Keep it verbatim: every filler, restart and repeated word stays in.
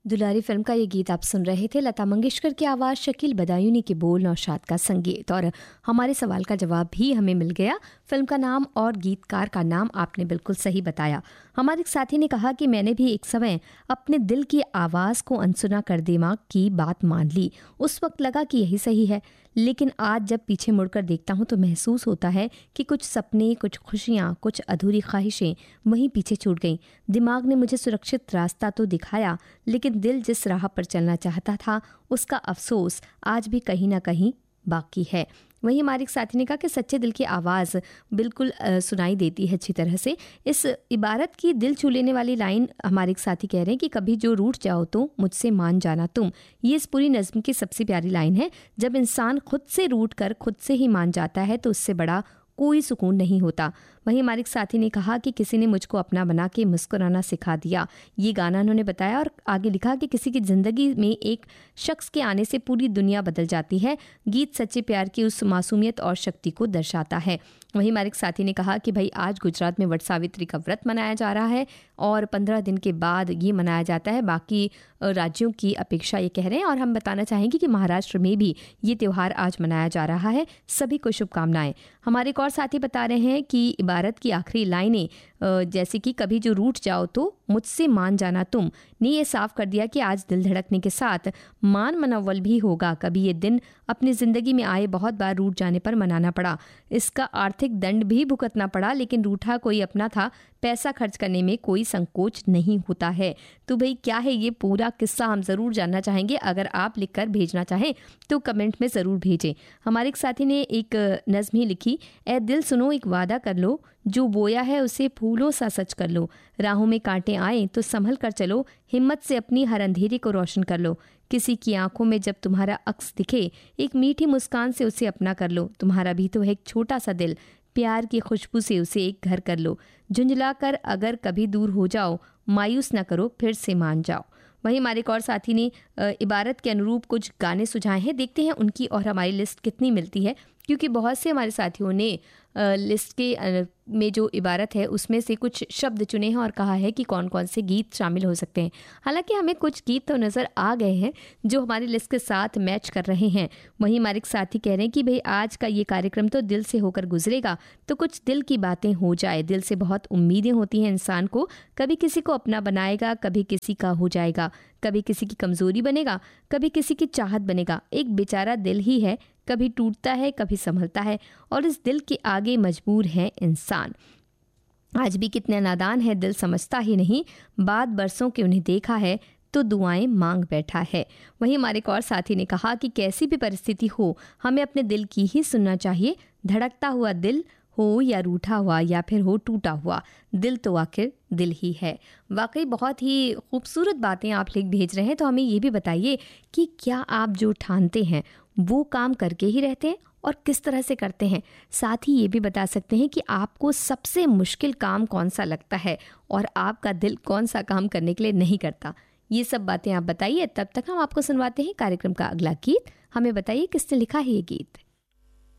दुलारी film का ये गीत आप सुन रहे थे। लता मंगेशकर की आवाज़, शकील बदायूनी के बोल, नौशाद का संगीत। और हमारे सवाल का जवाब भी हमें मिल गया। फिल्म का नाम और गीतकार का नाम आपने बिल्कुल सही बताया। हमारे एक साथी ने कहा कि मैंने भी एक समय अपने दिल की आवाज़ को अनसुना कर दिमाग की बात मान ली। उस वक्त लगा कि यही सही है, लेकिन आज जब पीछे मुड़कर देखता हूँ तो महसूस होता है कि कुछ सपने, कुछ खुशियाँ, कुछ अधूरी ख्वाहिशें वहीं पीछे छूट गईं। दिमाग ने मुझे सुरक्षित रास्ता तो दिखाया, लेकिन दिल जिस राह पर चलना चाहता था उसका अफसोस आज भी कहीं ना कहीं बाकी है। वहीं हमारे एक साथी ने कहा कि सच्चे दिल की आवाज़ बिल्कुल आ, सुनाई देती है अच्छी तरह से। इस इबारत की दिल छू लेने वाली लाइन हमारे एक साथी कह रहे हैं कि कभी जो रूठ जाओ तो मुझसे मान जाना तुम, ये इस पूरी नज़्म की सबसे प्यारी लाइन है। जब इंसान खुद से रूठ कर खुद से ही मान जाता है तो उससे बड़ा कोई सुकून नहीं होता। वहीं हमारे एक साथी ने कहा कि किसी ने मुझको अपना बना के मुस्कुराना सिखा दिया। ये गाना उन्होंने बताया और आगे लिखा कि किसी की ज़िंदगी में एक शख्स के आने से पूरी दुनिया बदल जाती है। गीत सच्चे प्यार की उस मासूमियत और शक्ति को दर्शाता है। वहीं हमारे एक साथी ने कहा कि भाई आज गुजरात में वट सावित्री का व्रत मनाया जा रहा है और पंद्रह दिन के बाद ये मनाया जाता है बाकी राज्यों की अपेक्षा, ये कह रहे हैं। और हम बताना चाहेंगे कि महाराष्ट्र में भी ये त्यौहार आज मनाया जा रहा है। सभी को शुभकामनाएं। हमारे एक और साथी बता रहे हैं कि इबारत की आखिरी लाइनें जैसे कि कभी जो रूठ जाओ तो मुझसे मान जाना तुम ने ये साफ कर दिया कि आज दिल धड़कने के साथ मान मनव्वल भी होगा। कभी ये दिन अपनी ज़िंदगी में आए, बहुत बार रूठ जाने पर मनाना पड़ा, इसका आर्थिक दंड भी भुगतना पड़ा, लेकिन रूठा कोई अपना था, पैसा खर्च करने में कोई संकोच नहीं होता है। तो भाई क्या है ये पूरा किस्सा, हम ज़रूर जानना चाहेंगे। अगर आप लिखकर भेजना चाहें तो कमेंट में ज़रूर भेजें। हमारे एक साथी ने एक नज़्म ही लिखी, ए दिल सुनो एक वादा कर लो, जो बोया है उसे फूलों सा सच कर लो, राहों में कांटे आए तो संभल कर चलो, हिम्मत से अपनी हर अंधेरे को रोशन कर लो, किसी की आंखों में जब तुम्हारा अक्स दिखे एक मीठी मुस्कान से उसे अपना कर लो, तुम्हारा भी तो है एक छोटा सा दिल, प्यार की खुशबू से उसे एक घर कर लो, झुंझला कर अगर कभी दूर हो जाओ, मायूस ना करो फिर से मान जाओ। वहीं हमारे एक और साथी ने इबारत के अनुरूप कुछ गाने सुझाए हैं। देखते हैं उनकी और हमारी लिस्ट कितनी मिलती है, क्योंकि बहुत से हमारे साथियों ने लिस्ट के में जो इबारत है उसमें से कुछ शब्द चुने हैं और कहा है कि कौन कौन से गीत शामिल हो सकते हैं। हालांकि हमें कुछ गीत तो नज़र आ गए हैं जो हमारी लिस्ट के साथ मैच कर रहे हैं। वहीं हमारे एक साथी कह रहे हैं कि भाई आज का ये कार्यक्रम तो दिल से होकर गुजरेगा, तो कुछ दिल की बातें हो जाए। दिल से बहुत उम्मीदें होती हैं इंसान को, कभी किसी को अपना बनाएगा, कभी किसी का हो जाएगा, कभी किसी की कमज़ोरी बनेगा, कभी किसी की चाहत बनेगा। एक बेचारा दिल ही है, कभी टूटता है कभी संभलता है, और इस दिल के आगे मजबूर है इंसान। आज भी कितने नादान है, दिल समझता ही नहीं, बाद बरसों के उन्हें देखा है तो दुआएं मांग बैठा है। वहीं हमारे एक और साथी ने कहा कि कैसी भी परिस्थिति हो हमें अपने दिल की ही सुनना चाहिए। धड़कता हुआ दिल हो या रूठा हुआ या फिर हो टूटा हुआ, दिल तो आखिर दिल ही है। वाकई बहुत ही खूबसूरत बातें आप लिख भेज रहे हैं। तो हमें ये भी बताइए कि क्या आप जो ठानते हैं वो काम करके ही रहते हैं और किस तरह से करते हैं। साथ ही ये भी बता सकते हैं कि आपको सबसे मुश्किल काम कौन सा लगता है और आपका दिल कौन सा काम करने के लिए नहीं करता। ये सब बातें आप बताइए। तब तक हम आपको सुनवाते हैं कार्यक्रम का अगला गीत। हमें बताइए किसने लिखा है ये गीत।